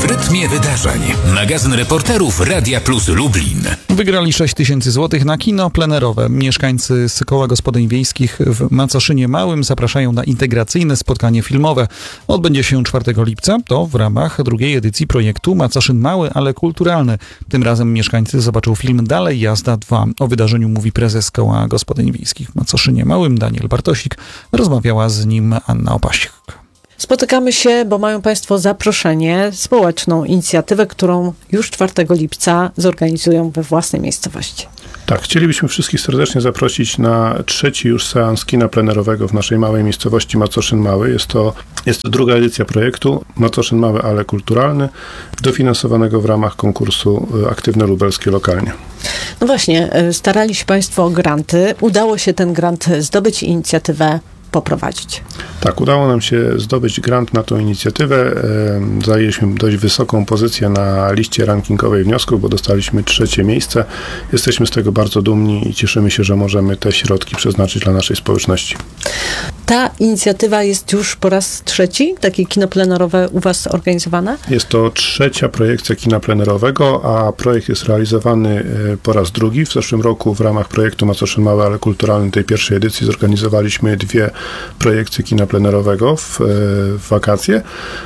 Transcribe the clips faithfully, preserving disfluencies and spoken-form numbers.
rytmie wydarzeń. Magazyn reporterów Radia Plus Lublin. Wygrali sześć tysięcy złotych na kino plenerowe. Mieszkańcy z Koła Gospodyń Wiejskich w Macoszynie Małym zapraszają na integracyjne spotkanie filmowe. Odbędzie się czwartego lipca. To w ramach drugiej edycji projektu Macoszyn Mały, ale kulturalny. Tym razem mieszkańcy zobaczą film Dalej Jazda dwa. O wydarzeniu mówi prezes Koła Gospodyń Wiejskich w Macoszynie Małym Daniel Bartosik. Rozmawiała z nim Anna Opaśnik. Spotykamy się, bo mają Państwo zaproszenie, społeczną inicjatywę, którą już czwartego lipca zorganizują we własnej miejscowości. Tak, chcielibyśmy wszystkich serdecznie zaprosić na trzeci już seans kina plenerowego w naszej małej miejscowości Macoszyn Mały. Jest to, jest to druga edycja projektu Macoszyn Mały, ale kulturalny, dofinansowanego w ramach konkursu Aktywne Lubelskie Lokalnie. No właśnie, starali się Państwo o granty. Udało się ten grant zdobyć i inicjatywę poprowadzić. Tak, udało nam się zdobyć grant na tą inicjatywę. Zajęliśmy dość wysoką pozycję na liście rankingowej wniosków, bo dostaliśmy trzecie miejsce. Jesteśmy z tego bardzo dumni i cieszymy się, że możemy te środki przeznaczyć dla naszej społeczności. Ta inicjatywa jest już po raz trzeci, takie kino plenerowe u Was organizowane? Jest to trzecia projekcja kina plenerowego, a projekt jest realizowany po raz drugi. W zeszłym roku w ramach projektu Macoszyn Mały, ale kulturalny, tej pierwszej edycji, zorganizowaliśmy dwie projekcje kina plenerowego w, w wakacje.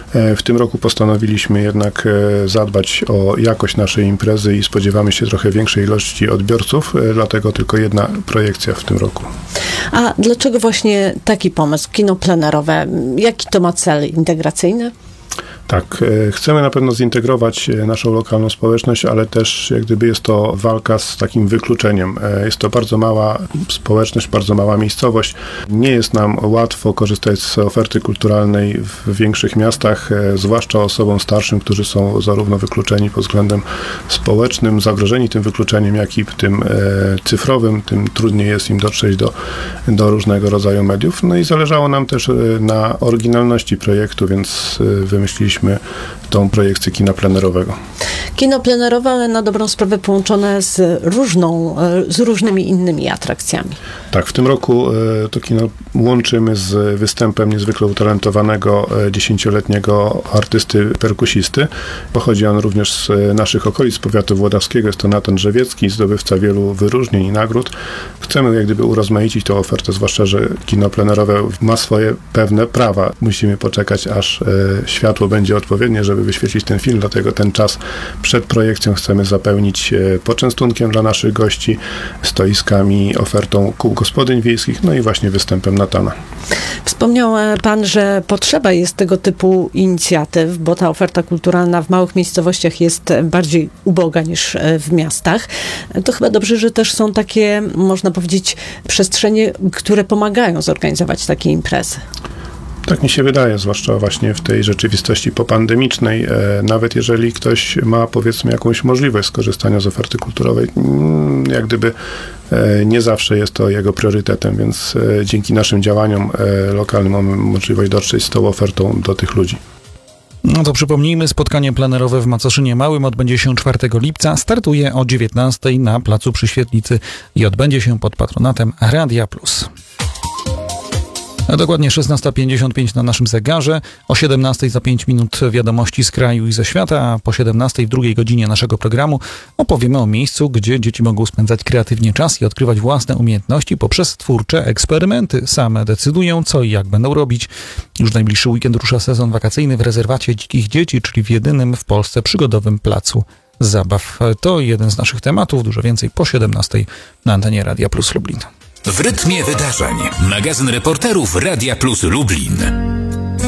W tym roku postanowiliśmy jednak zadbać o jakość naszej imprezy i spodziewamy się trochę większej ilości odbiorców, dlatego tylko jedna projekcja w tym roku. A dlaczego właśnie taki pomysł, kino plenerowe? Jaki to ma cel integracyjny? Tak, chcemy na pewno zintegrować naszą lokalną społeczność, ale też jak gdyby jest to walka z takim wykluczeniem. Jest to bardzo mała społeczność, bardzo mała miejscowość. Nie jest nam łatwo korzystać z oferty kulturalnej w większych miastach, zwłaszcza osobom starszym, którzy są zarówno wykluczeni pod względem społecznym, zagrożeni tym wykluczeniem, jak i tym cyfrowym. Tym trudniej jest im dotrzeć do, do różnego rodzaju mediów. No i zależało nam też na oryginalności projektu, więc wymyśliliśmy tą projekcję kina plenerowego. Kino plenerowe, ale na dobrą sprawę połączone z różną, z różnymi innymi atrakcjami. Tak, w tym roku to kino łączymy z występem niezwykle utalentowanego dziesięcioletniego artysty perkusisty. Pochodzi on również z naszych okolic powiatu włodawskiego. Jest to Natan Drzewiecki, zdobywca wielu wyróżnień i nagród. Chcemy jak gdyby urozmaicić tą ofertę, zwłaszcza, że kino plenerowe ma swoje pewne prawa. Musimy poczekać, aż światło będzie odpowiednie, żeby wyświetlić ten film, dlatego ten czas przed projekcją chcemy zapełnić poczęstunkiem dla naszych gości, stoiskami, ofertą kół gospodyń wiejskich, no i właśnie występem Natana. Wspomniał Pan, że potrzeba jest tego typu inicjatyw, bo ta oferta kulturalna w małych miejscowościach jest bardziej uboga niż w miastach. To chyba dobrze, że też są takie, można powiedzieć, przestrzenie, które pomagają zorganizować takie imprezy. Tak mi się wydaje, zwłaszcza właśnie w tej rzeczywistości popandemicznej. Nawet jeżeli ktoś ma, powiedzmy, jakąś możliwość skorzystania z oferty kulturowej, jak gdyby nie zawsze jest to jego priorytetem, więc dzięki naszym działaniom lokalnym mamy możliwość dotrzeć z tą ofertą do tych ludzi. No to przypomnijmy, spotkanie plenerowe w Macoszynie Małym odbędzie się czwartego lipca, startuje o dziewiętnastej na placu przy Świetlicy i odbędzie się pod patronatem Radia Plus. A dokładnie szesnasta pięćdziesiąt pięć na naszym zegarze, o siedemnastej za pięć minut wiadomości z kraju i ze świata, a po siedemnastej w drugiej godzinie naszego programu opowiemy o miejscu, gdzie dzieci mogą spędzać kreatywnie czas i odkrywać własne umiejętności poprzez twórcze eksperymenty. Same decydują, co i jak będą robić. Już w najbliższy weekend rusza sezon wakacyjny w rezerwacie Dzikich Dzieci, czyli w jedynym w Polsce przygodowym placu zabaw. To jeden z naszych tematów, dużo więcej po siedemnastej na antenie Radia Plus Lublin. W rytmie wydarzeń. Magazyn reporterów Radia Plus Lublin.